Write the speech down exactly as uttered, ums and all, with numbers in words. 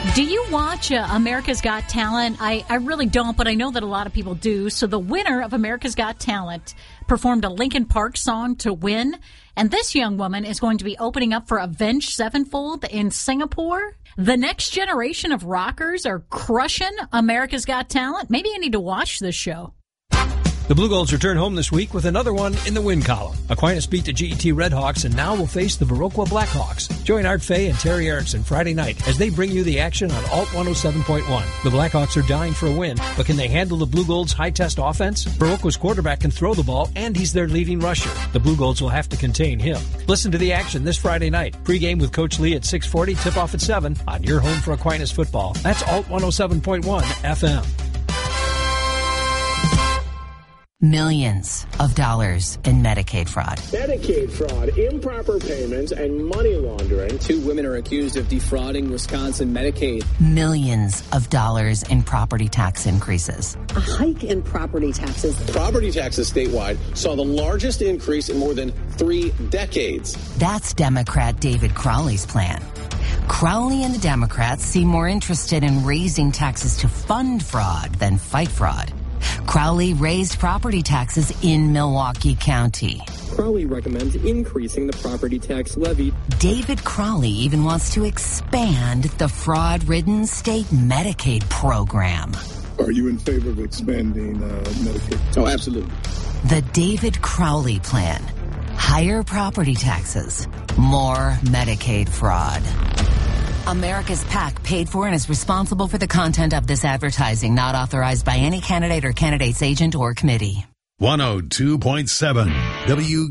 Do you watch uh, America's Got Talent? I, I really don't, but I know that a lot of people do. So the winner of America's Got Talent performed a Linkin Park song to win. And this young woman is going to be opening up for Avenged Sevenfold in Singapore. The next generation of rockers are crushing America's Got Talent. Maybe you need to watch this show. The Blue Golds return home this week with another one in the win column. Aquinas beat the G E T Redhawks and now will face the Viroqua Blackhawks. Join Art Fay and Terry Erickson Friday night as they bring you the action on Alt one oh seven point one. The Blackhawks are dying for a win, but can they handle the Blue Golds' high-test offense? Viroqua's quarterback can throw the ball, and he's their leading rusher. The Blue Golds will have to contain him. Listen to the action this Friday night. Pre-game with Coach Lee at six forty, tip-off at seven on your home for Aquinas football. That's Alt one oh seven point one F M. Millions of dollars in Medicaid fraud. Medicaid fraud, improper payments, and money laundering. Two women are accused of defrauding Wisconsin Medicaid. Millions of dollars in property tax increases. A hike in property taxes. Property taxes statewide saw the largest increase in more than three decades. That's Democrat David Crowley's plan. Crowley and the Democrats seem more interested in raising taxes to fund fraud than fight fraud. Crowley raised property taxes in Milwaukee County. Crowley recommends increasing the property tax levy. David Crowley even wants to expand the fraud-ridden state Medicaid program. Are you in favor of expanding uh, Medicaid? Oh, absolutely. The David Crowley plan. Higher property taxes, more Medicaid fraud. America's PAC paid for and is responsible for the content of this advertising, not authorized by any candidate or candidate's agent or committee. one oh two point seven W